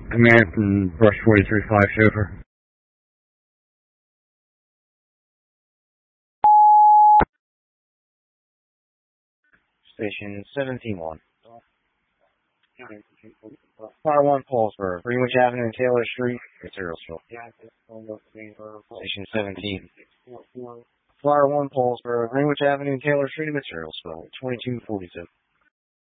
American Brush 43-5 chauffeur. Station 17-1. Fire 1 Paulsboro, Greenwich Avenue and Taylor Street, material spill. Station 17. Fire 1 Paulsboro, Greenwich Avenue and Taylor Street, material spill. 2242.